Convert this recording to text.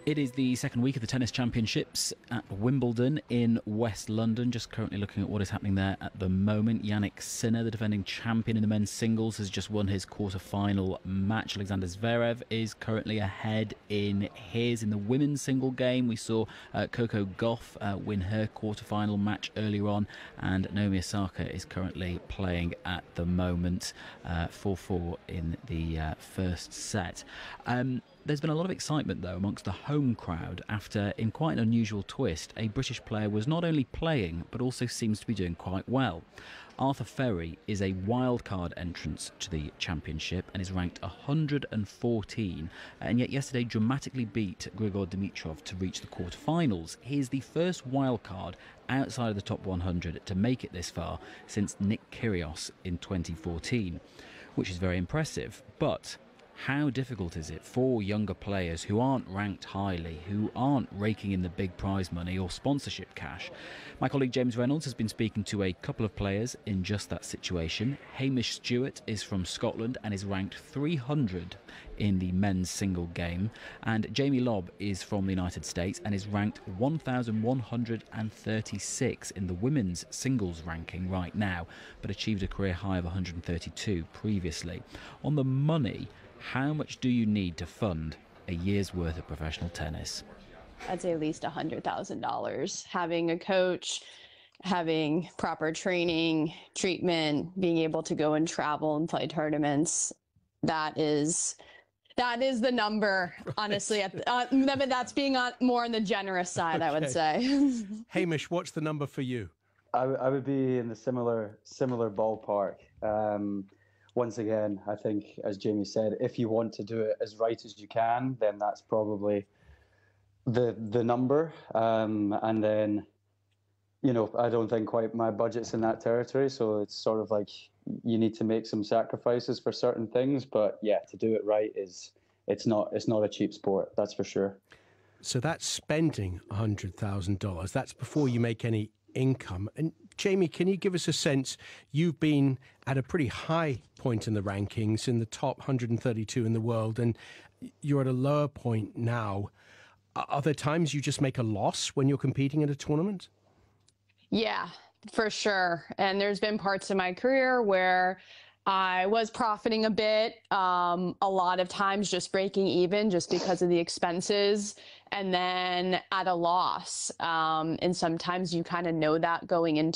It is the second week of the Tennis Championships at Wimbledon in West London. Just currently looking at what is happening there at the moment. Jannik Sinner, the defending champion in the men's singles, has just won his quarter-final match. Alexander Zverev is currently ahead in the women's single game. We saw Coco Gauff win her quarter-final match earlier on, and Naomi Osaka is currently playing at the moment, 4-4 in the first set. There's been a lot of excitement, though, amongst the home crowd after, in quite an unusual twist, a British player was not only playing, but also seems to be doing quite well. Arthur Ferry is a wildcard entrance to the championship and is ranked 114, and yet yesterday dramatically beat Grigor Dimitrov to reach the quarterfinals. He is the first wildcard outside of the top 100 to make it this far since Nick Kyrgios in 2014, which is very impressive. But how difficult is it for younger players who aren't ranked highly, who aren't raking in the big prize money or sponsorship cash? My colleague James Reynolds has been speaking to a couple of players in just that situation. Hamish Stewart is from Scotland and is ranked 300 in the men's single game. And Jamie Lobb is from the United States and is ranked 1,136 in the women's singles ranking right now, but achieved a career high of 132 previously. On the money, how much do you need to fund a year's worth of professional tennis? I'd say at least $100,000. Having a coach, having proper training, treatment, being able to go and travel and play tournaments, that is the number, honestly. But that's being more on the generous side, okay. I would say. Hamish, what's the number for you? I would be in the similar ballpark. Once again, I think, as Jamie said, if you want to do it as right as you can, then that's probably the number. And then, I don't think quite my budget's in that territory. So it's sort of like you need to make some sacrifices for certain things. But yeah, to do it right it's not a cheap sport, that's for sure. So that's spending $100,000. That's before you make any income. And Jamie, can you give us a sense? You've been at a pretty high point in the rankings, in the top 132 in the world, and you're at a lower point now. Are there times you just make a loss when you're competing at a tournament? Yeah, for sure. And there's been parts of my career where I was profiting a bit, a lot of times just breaking even just because of the expenses, and then at a loss. And sometimes you kind of know that going into